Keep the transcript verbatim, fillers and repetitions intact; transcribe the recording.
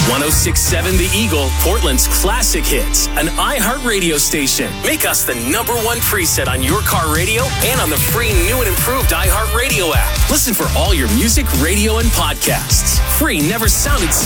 ten sixty-seven The Eagle, Portland's classic hits, an iHeartRadio station. Make us the number one preset on your car radio and on the free new and improved iHeartRadio app. Listen for all your music, radio, and podcasts. Free never sounded so